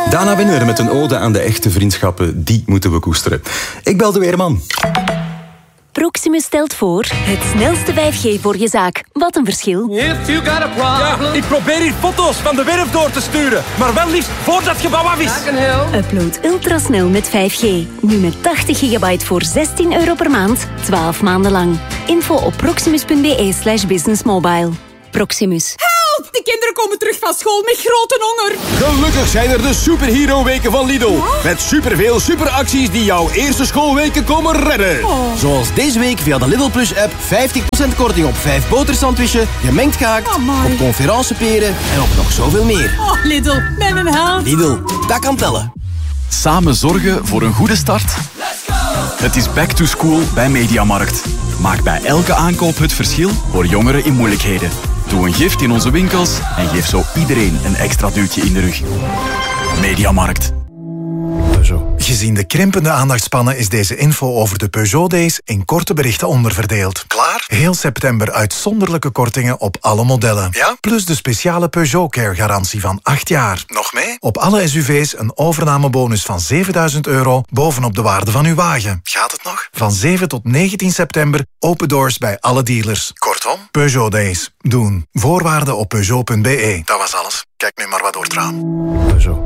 Dana Winner met een ode aan de echte vriendschappen. Die moeten we koesteren. Ik bel de Weerman. Proximus stelt voor het snelste 5G voor je zaak. Wat een verschil. Ja, ik probeer hier foto's van de werf door te sturen. Maar wel liefst voor dat gebouw af is. Upload ultrasnel met 5G. Nu met 80 gigabyte voor €16 per maand. 12 maanden lang. Info op proximus.be/businessmobile. Proximus. Help! De kinderen komen terug van school met grote honger. Gelukkig zijn er de superhero-weken van Lidl. Met superveel superacties die jouw eerste schoolweken komen redden. Zoals deze week via de Lidl Plus-app 50% korting op 5 botersandwiches, gemengd gehakt, op conferenceperen en op nog zoveel meer. Oh, Lidl, met een held. Lidl, dat kan tellen. Samen zorgen voor een goede start? Het is back to school bij Mediamarkt. Maak bij elke aankoop het verschil voor jongeren in moeilijkheden. Doe een gift in onze winkels en geef zo iedereen een extra duwtje in de rug. Mediamarkt. Gezien de krimpende aandachtspannen is deze info over de Peugeot Days in korte berichten onderverdeeld. Klaar? Heel september uitzonderlijke kortingen op alle modellen. Ja? Plus de speciale Peugeot Care garantie van 8 jaar. Nog mee? Op alle SUV's een overnamebonus van €7.000 bovenop de waarde van uw wagen. Gaat het nog? Van 7 tot 19 september open doors bij alle dealers. Kortom, Peugeot Days. Doen. Voorwaarden op Peugeot.be. Dat was alles. Kijk nu maar wat door het raam. Peugeot.